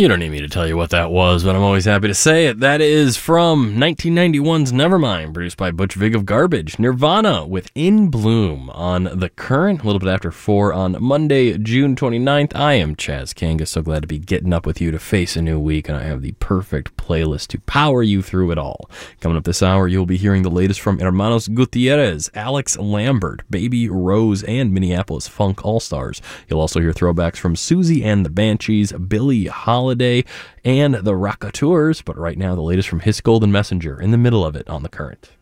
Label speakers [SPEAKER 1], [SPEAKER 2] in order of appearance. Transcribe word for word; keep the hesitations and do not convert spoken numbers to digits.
[SPEAKER 1] You don't need me to tell you what that was, but I'm always happy to say it. That is from nineteen ninety-one's Nevermind, produced by Butch Vig of Garbage. Nirvana with In Bloom on The Current, a little bit after four on Monday, June twenty-ninth. I am Chaz Kangas, so glad to be getting up with you to face a new week, and I have the perfect playlist to power you through it all. Coming up this hour, you'll be hearing the latest from Hermanos Gutierrez, Alex Lambert, Baby Rose, and Minneapolis Funk All-Stars. You'll also hear throwbacks from Susie and the Banshees, Billie Holiday, and the Rockatours, but right now the latest from His Golden Messenger in the middle of it on The Current.